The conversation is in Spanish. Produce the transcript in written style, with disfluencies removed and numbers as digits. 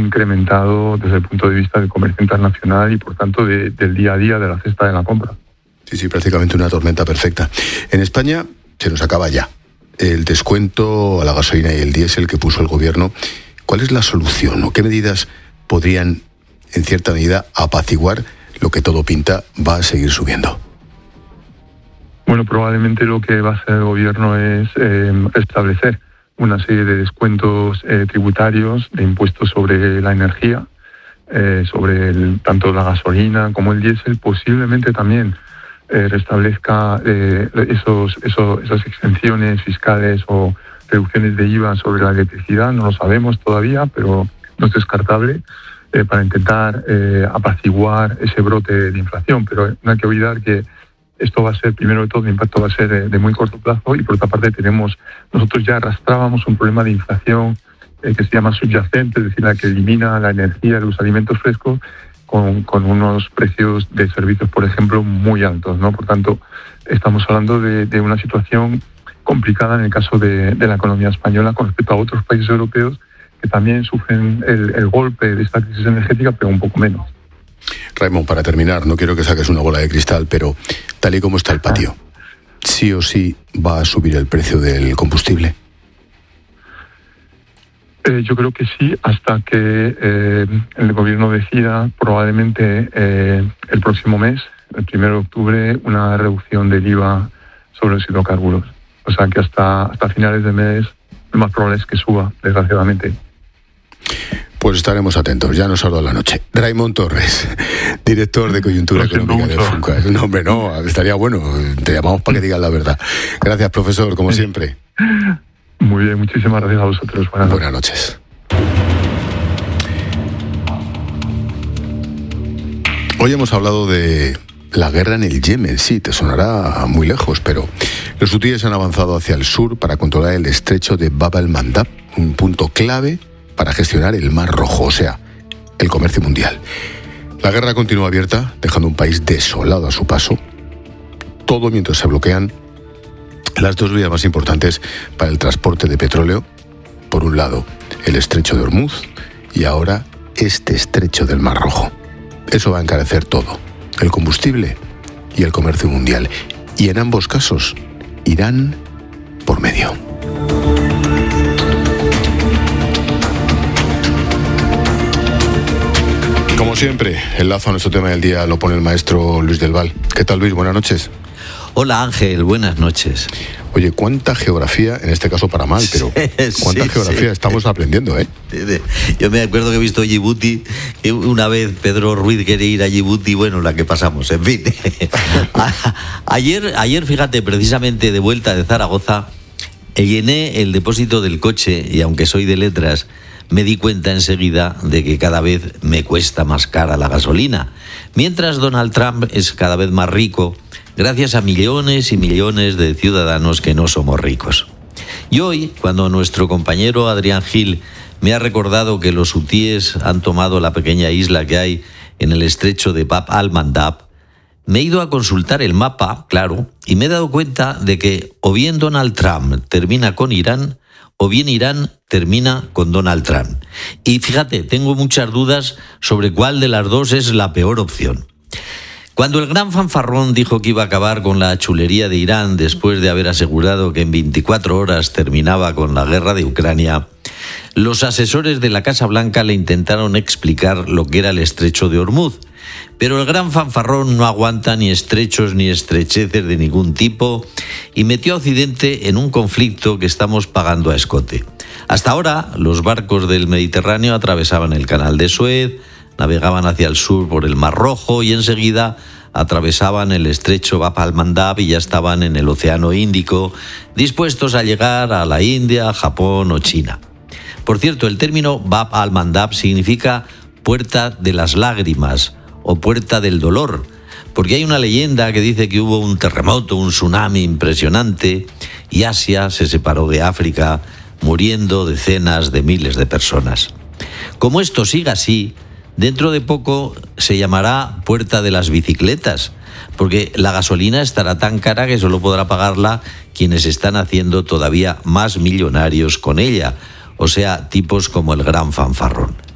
incrementado desde el punto de vista del comercio internacional y, por tanto, del día a día de la cesta de la compra. Sí, prácticamente una tormenta perfecta. En España se nos acaba ya el descuento a la gasolina y el diésel que puso el gobierno. ¿Cuál es la solución o qué medidas podrían, en cierta medida, apaciguar lo que todo pinta va a seguir subiendo? Bueno, probablemente lo que va a hacer el gobierno es establecer una serie de descuentos tributarios, de impuestos sobre la energía, sobre tanto la gasolina como el diésel. Posiblemente también restablezca esas exenciones fiscales o reducciones de IVA sobre la electricidad. No lo sabemos todavía, pero no es descartable, para intentar apaciguar ese brote de inflación. Pero no hay que olvidar que esto va a ser, primero de todo, el impacto va a ser de muy corto plazo, y por otra parte nosotros ya arrastrábamos un problema de inflación que se llama subyacente, es decir, la que elimina la energía de los alimentos frescos con unos precios de servicios, por ejemplo, muy altos, ¿no? Por tanto, estamos hablando de una situación complicada en el caso de la economía española con respecto a otros países europeos que también sufren el golpe de esta crisis energética, pero un poco menos. Raimon, para terminar, no quiero que saques una bola de cristal, pero tal y como está el patio, ¿sí o sí va a subir el precio del combustible? Yo creo que sí, hasta que el gobierno decida, probablemente el próximo mes, el 1 de octubre, una reducción del IVA sobre los hidrocarburos. O sea que hasta finales de mes lo más probable es que suba, desgraciadamente. Pues estaremos atentos, ya nos ha dado la noche. Raimon Torres, director de Coyuntura Económica de Funcas. No, hombre, no, estaría bueno, te llamamos para que digas la verdad. Gracias, profesor, como siempre. Muy bien, muchísimas gracias a vosotros. Buenas noches. Hoy hemos hablado de la guerra en el Yemen. Sí, te sonará muy lejos, pero los hutíes han avanzado hacia el sur para controlar el estrecho de Bab el-Mandab, un punto clave para gestionar el Mar Rojo, o sea, el comercio mundial. La guerra continúa abierta, dejando un país desolado a su paso. Todo mientras se bloquean las dos vías más importantes para el transporte de petróleo. Por un lado, el estrecho de Hormuz y ahora este estrecho del Mar Rojo. Eso va a encarecer todo, el combustible y el comercio mundial. Y en ambos casos, Irán por medio. Como siempre, el lazo a nuestro tema del día lo pone el maestro Luis del Val. ¿Qué tal, Luis? Buenas noches. Hola, Ángel, buenas noches. Oye, cuánta geografía, en este caso para mal, pero cuánta geografía estamos aprendiendo, ¿eh? Yo me acuerdo que he visto Yibuti, que una vez Pedro Ruiz quería ir a Yibuti, bueno, la que pasamos, en fin. Ayer, fíjate, precisamente de vuelta de Zaragoza, llené el depósito del coche y aunque soy de letras, me di cuenta enseguida de que cada vez me cuesta más cara la gasolina, mientras Donald Trump es cada vez más rico, gracias a millones y millones de ciudadanos que no somos ricos. Y hoy, cuando nuestro compañero Adrián Gil me ha recordado que los hutíes han tomado la pequeña isla que hay en el estrecho de Bab al-Mandab, me he ido a consultar el mapa, claro, y me he dado cuenta de que o bien Donald Trump termina con Irán, o bien Irán termina con Donald Trump. Y fíjate, tengo muchas dudas sobre cuál de las dos es la peor opción. Cuando el gran fanfarrón dijo que iba a acabar con la chulería de Irán después de haber asegurado que en 24 horas terminaba con la guerra de Ucrania, los asesores de la Casa Blanca le intentaron explicar lo que era el estrecho de Hormuz. Pero el gran fanfarrón no aguanta ni estrechos ni estrecheces de ningún tipo y metió a Occidente en un conflicto que estamos pagando a escote. Hasta ahora, los barcos del Mediterráneo atravesaban el Canal de Suez, navegaban hacia el sur por el Mar Rojo y enseguida atravesaban el estrecho Bab al-Mandab y ya estaban en el Océano Índico, dispuestos a llegar a la India, Japón o China. Por cierto, el término Bab al-Mandab significa puerta de las lágrimas o puerta del dolor, porque hay una leyenda que dice que hubo un terremoto, un tsunami impresionante y Asia se separó de África, muriendo decenas de miles de personas. Como esto siga así, dentro de poco se llamará puerta de las bicicletas, porque la gasolina estará tan cara que solo podrá pagarla quienes están haciendo todavía más millonarios con ella, o sea, tipos como el gran fanfarrón.